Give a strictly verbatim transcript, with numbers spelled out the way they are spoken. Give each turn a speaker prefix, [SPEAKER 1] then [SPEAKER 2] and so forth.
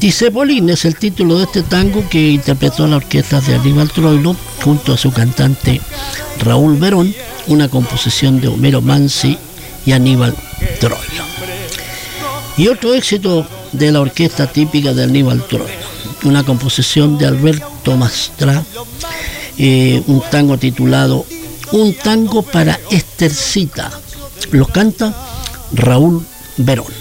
[SPEAKER 1] Discepolín es el título de este tango que interpretó la orquesta de Aníbal Troilo junto a su cantante Raúl Verón, una composición de Homero Mansi y Aníbal Troilo. Y otro éxito de la orquesta típica de Aníbal Troilo, una composición de Alberto Mastra, eh, un tango titulado Un tango para Estercita. Lo canta Raúl Verón.